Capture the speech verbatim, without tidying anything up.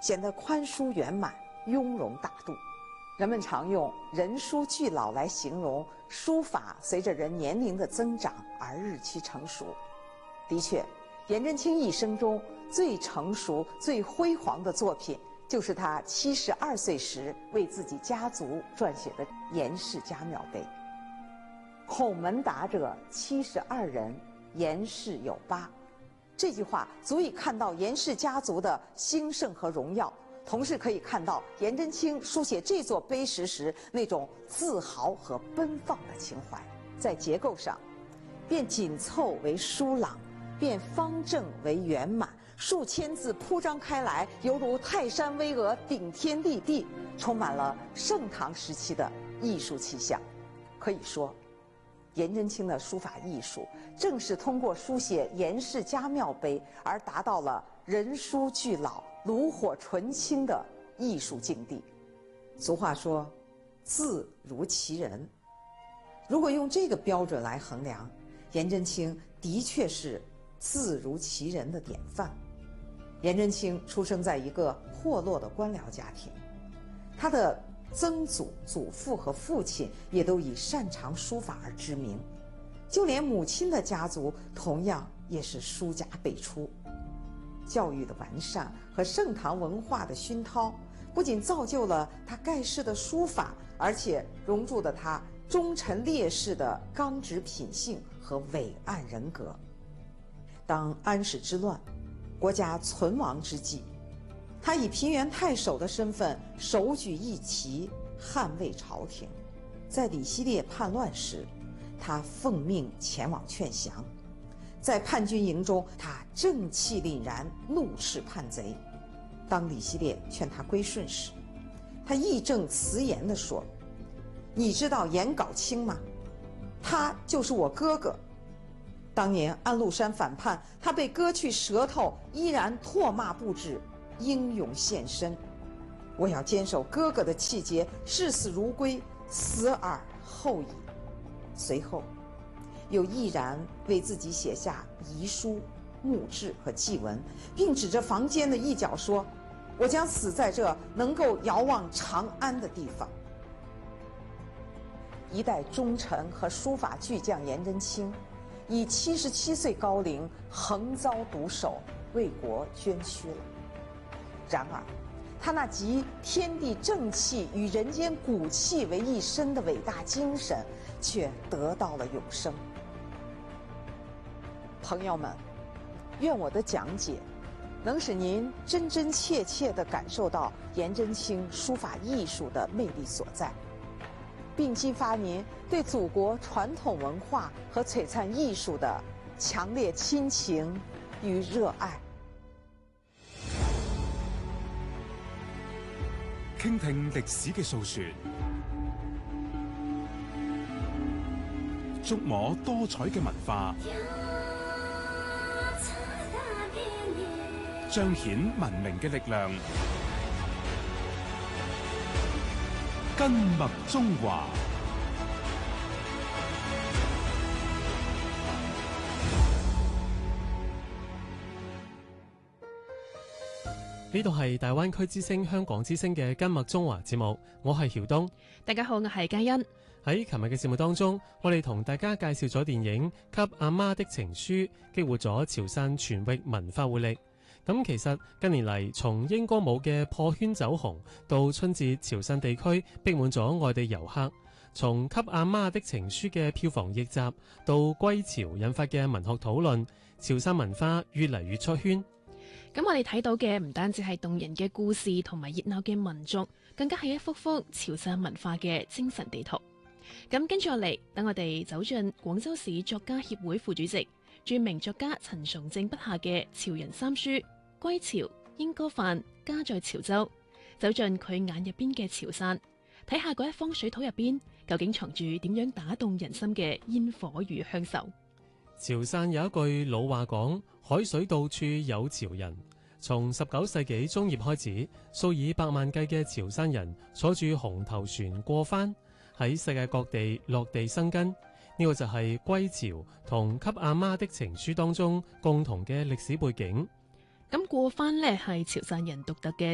顯得寬舒圓滿、雍容大度。人們常用人書俱老來形容書法隨着人年齡的增長而日趨成熟。的確，顏真卿一生中最成熟、最輝煌的作品，就是他七十二歲時為自己家族撰寫的《顏氏家廟碑》。孔門達者七十二人，顏氏有八。這句話足以看到顏氏家族的興盛和榮耀，同時可以看到顏真卿書寫這座碑石時那種自豪和奔放的情懷。在結構上，變緊湊為疏朗，變方正為圓滿，數千字鋪張開來，猶如泰山巍峨、頂天立地，充滿了盛唐時期的藝術氣象。可以說，顏真卿的書法藝術正是通過書寫顏氏家廟碑而達到了人書俱老、爐火純青的藝術境地。俗話說，字如其人。如果用這個標準來衡量，顏真卿的確是字如其人的典範。顏真卿出生在一個破落的官僚家庭，他的曾祖、祖父和父親也都以擅長書法而知名，就連母親的家族同樣也是書家輩出。教育的完善和盛唐文化的熏陶，不僅造就了他蓋世的書法，而且熔鑄了他忠臣烈士的剛直品性和偉岸人格。當安史之亂，國家存亡之際，他以平原太守的身份手舉義旗，捍衛朝廷。在李希烈叛亂時，他奉命前往勸降。在叛軍營中，他正氣凜然，怒斥叛賊。當李希烈勸他歸順時，他義正辭嚴地說：“你知道顏杲卿嗎？他就是我哥哥。當年安祿山反叛，他被割去舌頭，依然唾罵不止，英勇獻身。我要堅守哥哥的氣節，視死如歸，死而後已。”隨後又毅然為自己寫下遺書、墓誌和祭文，並指着房間的一角說：“我將死在這能夠遙望長安的地方。”一代忠臣和書法巨匠顏真卿，以七十七歲高齡橫遭毒手，為國捐軀了。然而，他那集天地正氣與人間骨氣為一身的偉大精神，卻得到了永生。朋友們，願我的講解能使您真真切切地感受到顏真卿書法藝術的魅力所在，並激發您對祖國傳統文化和璀璨藝術的強烈親情與熱愛。 傾聽歷史嘅訴說，觸摸多彩嘅文化，彰顯文明嘅力量，根脈中華。 呢度係大灣區之聲香港之聲嘅根脈中華節目，我係曉東。 大家好，我係嘉欣。 喺琴日嘅節目當中，我哋同大家介紹咗電影《給阿媽的情書》，激活咗潮汕全域文化活力。咁其實近年嚟，從英歌舞嘅破圈走紅，到春節潮汕地區逼滿咗外地遊客，從《給阿媽的情書》嘅票房逆襲，到歸潮引發嘅文學討論，潮汕文化越嚟越出圈。 咁我哋睇到嘅唔單止係動人嘅故事同埋熱鬧嘅民族，更加係一幅幅潮汕文化嘅精神地圖。咁跟住落嚟，等我哋走進廣州市作家協會副主席、著名作家陳崇正筆下嘅潮人三書《歸潮》《鸚歌飯》《家在潮州》，走進佢眼入邊嘅潮汕，睇下嗰一方水土入邊究竟藏住點樣打動人心嘅煙火與鄉愁。 潮汕有一句老話講：海水到處有潮人。從十九世紀中葉開始，數以百萬計嘅潮汕人坐住紅頭船過番，喺世界各地落地生根。呢、這個就係歸潮同給阿媽的情書當中共同嘅歷史背景。 咁過番呢係潮汕人獨特嘅